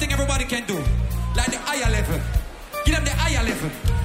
thing everybody can do. Like the higher level. Give them the higher level.